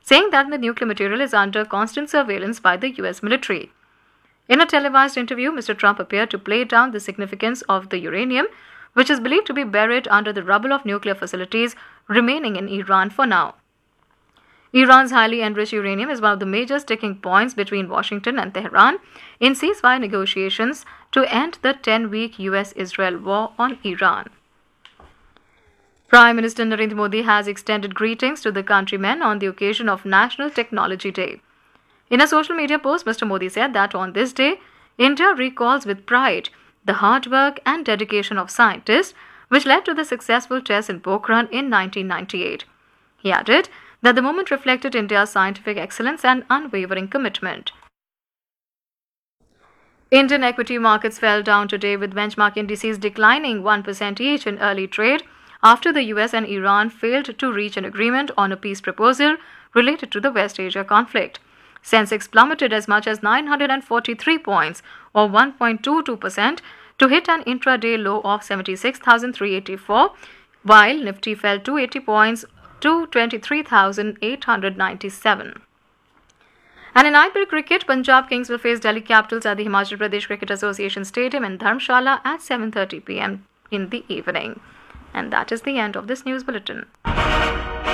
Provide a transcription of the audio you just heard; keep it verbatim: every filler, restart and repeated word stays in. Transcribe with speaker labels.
Speaker 1: saying that the nuclear material is under constant surveillance by the U S military. In a televised interview, Mister Trump appeared to play down the significance of the uranium, which is believed to be buried under the rubble of nuclear facilities remaining in Iran for now. Iran's highly enriched uranium is one of the major sticking points between Washington and Tehran in ceasefire negotiations to end the ten-week U S Israel war on Iran. Prime Minister Narendra Modi has extended greetings to the countrymen on the occasion of National Technology Day. In a social media post, Mister Modi said that on this day, India recalls with pride the hard work and dedication of scientists which led to the successful test in Pokhran in nineteen ninety-eight. He added that the moment reflected India's scientific excellence and unwavering commitment. Indian equity markets fell down today with benchmark indices declining one percent each in early trade after the U S and Iran failed to reach an agreement on a peace proposal related to the West Asia conflict. Sensex plummeted as much as nine hundred forty-three points or one point two two percent to hit an intraday low of seventy-six thousand three hundred eighty-four, while Nifty fell two hundred eighty points to twenty-three thousand eight hundred ninety-seven. And in I P L cricket, Punjab Kings will face Delhi Capitals at the Himachal Pradesh Cricket Association Stadium in Dharamshala at seven thirty p m in the evening. And that is the end of this news bulletin.